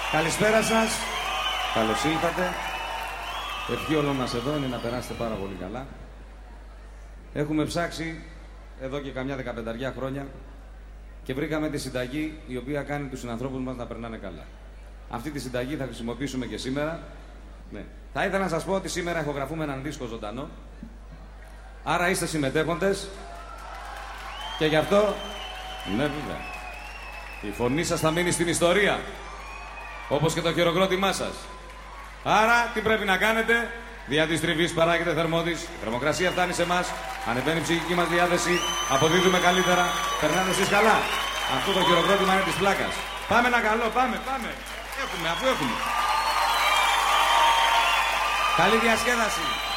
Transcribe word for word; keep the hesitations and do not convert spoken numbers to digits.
Καλησπέρα σας. Καλώς ήλθατε. Ευχή όλων μας εδώ είναι να περάσετε πάρα πολύ καλά. Έχουμε ψάξει εδώ και καμιά δεκαπενταριά χρόνια και βρήκαμε τη συνταγή η οποία κάνει τους συνανθρώπους μας να περνάνε καλά. Αυτή τη συνταγή θα χρησιμοποιήσουμε και σήμερα. Ναι. Θα ήθελα να σας πω ότι σήμερα ηχογραφούμε έναν δίσκο ζωντανό. Άρα είστε συμμετέχοντες και γι' αυτό, ναι βέβαια, η φωνή σας θα μείνει στην ιστορία. Όπως και το χειροκρότημά σας. Άρα, τι πρέπει να κάνετε? Δια της τριβής παράγεται θερμόδης, η θερμοκρασία φτάνει σε εμάς, ανεβαίνει η ψυχική μας διάθεση, αποδίδουμε καλύτερα, περνάτε εσείς καλά. Αυτό το χειροκρότημα είναι της πλάκας. Πάμε ένα καλό, πάμε, πάμε. Έχουμε, αφού έχουμε. Καλή διασκέδαση.